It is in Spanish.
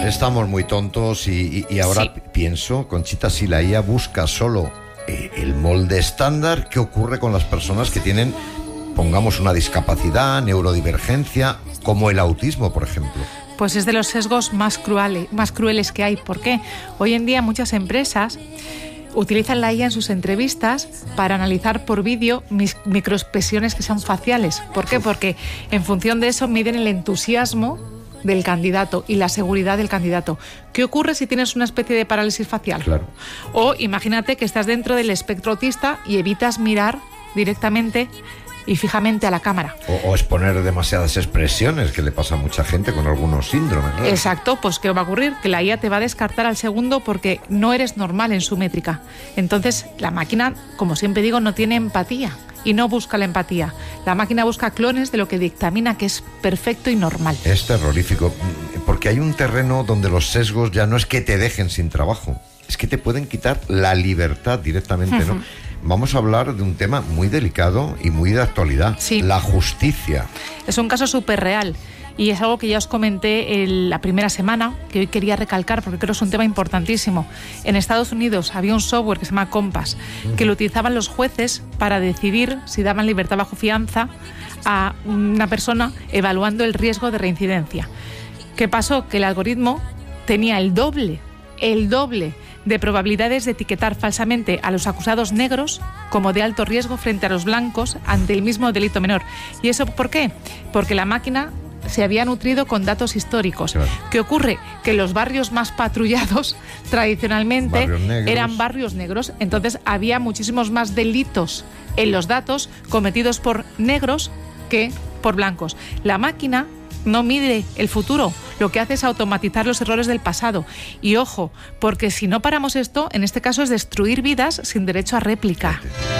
Estamos muy tontos y ahora Sí. pienso, Conchita, si la IA busca solo el molde estándar, ¿qué ocurre con las personas que tienen, pongamos, una discapacidad, neurodivergencia, como el autismo, por ejemplo? Pues es de los sesgos más crueles que hay. ¿Por qué? Hoy en día muchas empresas utilizan la IA en sus entrevistas para analizar por vídeo microexpresiones que sean faciales. ¿Por qué? Porque en función de eso miden el entusiasmo del candidato y la seguridad del candidato. ¿Qué ocurre si tienes una especie de parálisis facial? Claro. O imagínate que estás dentro del espectro autista y evitas mirar directamente y fijamente a la cámara. O exponer demasiadas expresiones, que le pasa a mucha gente con algunos síndromes, ¿no? Exacto, pues ¿qué va a ocurrir? Que la IA te va a descartar al segundo porque no eres normal en su métrica. Entonces, la máquina, como siempre digo, no tiene empatía y no busca la empatía. La máquina busca clones de lo que dictamina que es perfecto y normal. Es terrorífico, porque hay un terreno donde los sesgos ya no es que te dejen sin trabajo, es que te pueden quitar la libertad directamente, ¿no? Vamos a hablar de un tema muy delicado y muy de actualidad, Sí. la justicia. Es un caso súper real y es algo que ya os comenté la primera semana, que hoy quería recalcar porque creo que es un tema importantísimo. En Estados Unidos había un software que se llama Compass, que lo utilizaban los jueces para decidir si daban libertad bajo fianza a una persona evaluando el riesgo de reincidencia. ¿Qué pasó? Que el algoritmo tenía el doble de probabilidades de etiquetar falsamente a los acusados negros como de alto riesgo frente a los blancos ante el mismo delito menor. ¿Y eso por qué? Porque la máquina se había nutrido con datos históricos. Claro. ¿Qué ocurre? Que los barrios más patrullados tradicionalmente eran barrios negros, entonces había muchísimos más delitos en los datos cometidos por negros que por blancos. La máquina no mide el futuro, lo que hace es automatizar los errores del pasado. Y ojo, porque si no paramos esto, en este caso es destruir vidas sin derecho a réplica.